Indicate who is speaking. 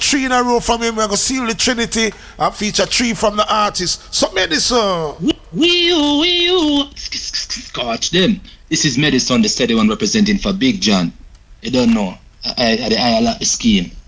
Speaker 1: 3 in a row from him. We're going to seal the Trinity and feature 3 from the artist. So, Medicine.
Speaker 2: We Scotch them. This is Medicine, the steady one representing for Big John. You don't know. I like the scheme.